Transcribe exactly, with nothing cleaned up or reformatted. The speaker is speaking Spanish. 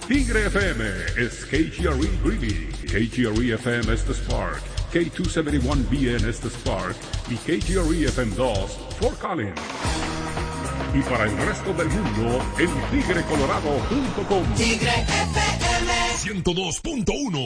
Tigre F M es K G R E Greeley, K G R E F M Estes Park, K doscientos setenta y uno B N Estes Park y K G R E F M dos Fort Collins. Y para el resto del mundo en tigre colorado punto com. Tigre F M ciento dos punto uno